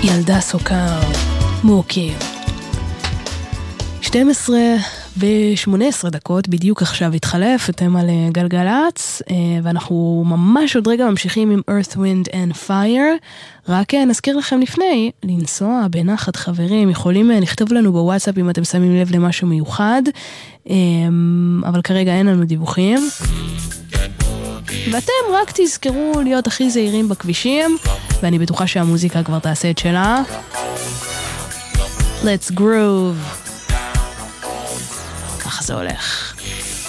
ילדה סוכר, מוקר. 12 ו-18 דקות, בדיוק עכשיו התחלף, אתם על גלגלץ, ואנחנו ממש עוד רגע ממשיכים עם Earth, Wind and Fire. רק נזכיר לכם לפני, לנסוע בנחת חברים, יכולים לכתוב לנו בוואטסאפ אם אתם שמים לב למשהו מיוחד, אבל כרגע אין לנו דיווחים. ואתם רק תזכרו להיות הכי זהירים בכבישים, ואני בטוחה שהמוזיקה כבר תעשה את שלה. Let's groove. ככה זה הולך.